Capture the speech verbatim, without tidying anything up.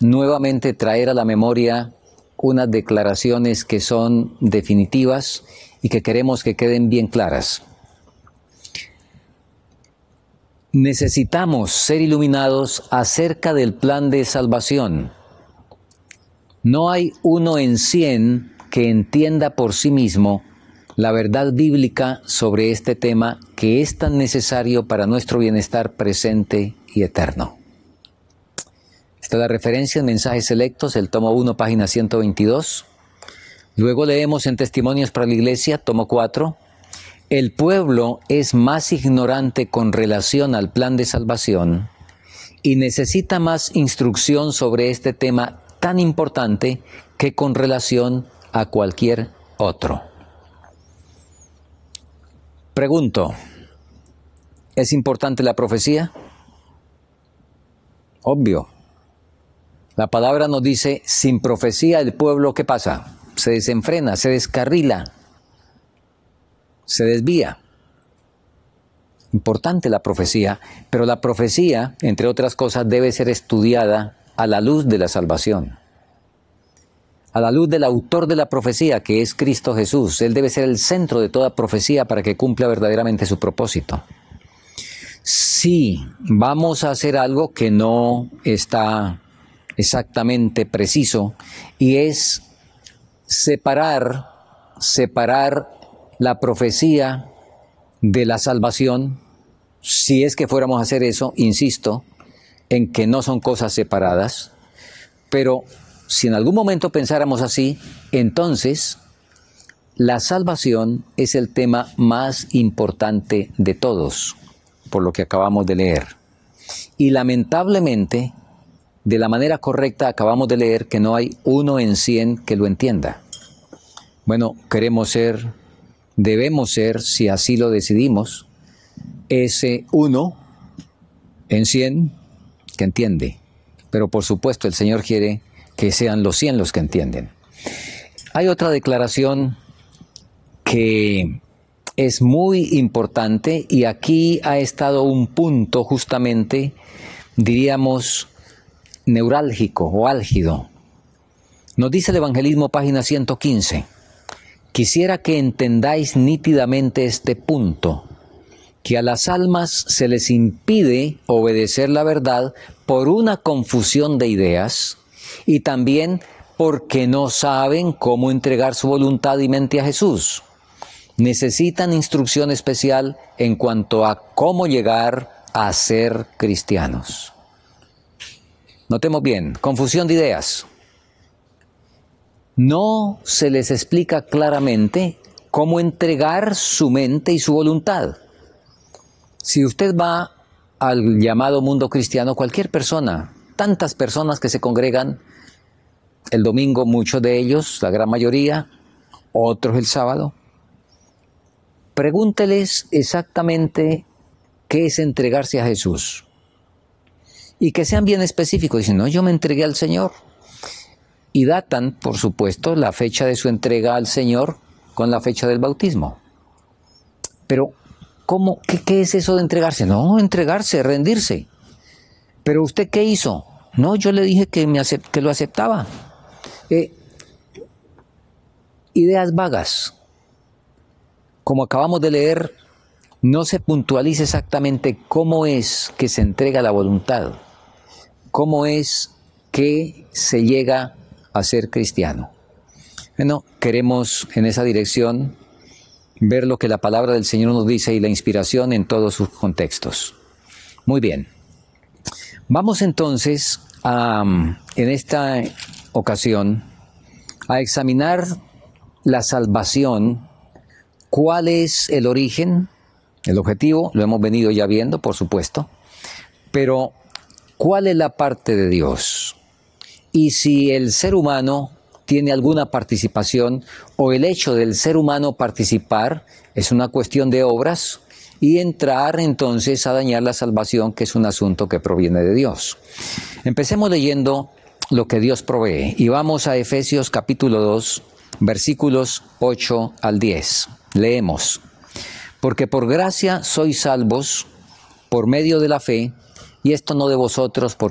nuevamente traer a la memoria unas declaraciones que son definitivas y que queremos que queden bien claras. Necesitamos ser iluminados acerca del plan de salvación. No hay uno en cien que entienda por sí mismo la verdad bíblica sobre este tema que es tan necesario para nuestro bienestar presente y eterno. Esta es la referencia en Mensajes Selectos, el tomo uno, página ciento veintidós. Luego leemos en Testimonios para la Iglesia, tomo cuatro. El pueblo es más ignorante con relación al plan de salvación y necesita más instrucción sobre este tema tan importante que con relación a cualquier otro. Pregunto, ¿es importante la profecía? Obvio. La palabra nos dice, sin profecía el pueblo, ¿qué pasa? Se desenfrena, se descarrila, se desvía. Importante la profecía, pero la profecía, entre otras cosas, debe ser estudiada a la luz de la salvación. A la luz del autor de la profecía, que es Cristo Jesús. Él debe ser el centro de toda profecía para que cumpla verdaderamente su propósito. Si vamos a hacer algo que no está exactamente preciso, y es separar, separar la profecía de la salvación. Si es que fuéramos a hacer eso, insisto, en que no son cosas separadas, pero si en algún momento pensáramos así, entonces la salvación es el tema más importante de todos, por lo que acabamos de leer. Y lamentablemente, de la manera correcta acabamos de leer que no hay uno en cien que lo entienda. Bueno, queremos ser, debemos ser, si así lo decidimos, ese uno en cien que entiende. Pero por supuesto el Señor quiere que sean los cien los que entienden. Hay otra declaración que es muy importante y aquí ha estado un punto justamente, diríamos, neurálgico o álgido. Nos dice el Evangelismo, página ciento quince. Quisiera que entendáis nítidamente este punto, que a las almas se les impide obedecer la verdad por una confusión de ideas y también porque no saben cómo entregar su voluntad y mente a Jesús. Necesitan instrucción especial en cuanto a cómo llegar a ser cristianos. Notemos bien, confusión de ideas. No se les explica claramente cómo entregar su mente y su voluntad. Si usted va al llamado mundo cristiano, cualquier persona, tantas personas que se congregan el domingo, muchos de ellos, la gran mayoría, otros el sábado, pregúnteles exactamente qué es entregarse a Jesús. Y que sean bien específicos. Dicen, no, yo me entregué al Señor. Y datan, por supuesto, la fecha de su entrega al Señor con la fecha del bautismo. Pero, ¿cómo? ¿Qué, qué es eso de entregarse? No, entregarse, rendirse. ¿Pero usted qué hizo? No, yo le dije que, me acept- que lo aceptaba. Eh, ideas vagas. Como acabamos de leer, no se puntualiza exactamente cómo es que se entrega la voluntad, cómo es que se llega a ser cristiano. Bueno, queremos en esa dirección ver lo que la palabra del Señor nos dice y la inspiración en todos sus contextos. Muy bien. Vamos entonces a, en esta ocasión a examinar la salvación. ¿Cuál es el origen? El objetivo, lo hemos venido ya viendo, por supuesto, pero ¿cuál es la parte de Dios? Y si el ser humano tiene alguna participación o el hecho del ser humano participar es una cuestión de obras y entrar entonces a dañar la salvación, que es un asunto que proviene de Dios. Empecemos leyendo lo que Dios provee y vamos a Efesios capítulo dos, versículos ocho al diez. Leemos. Porque por gracia sois salvos por medio de la fe, y esto no de vosotros, porque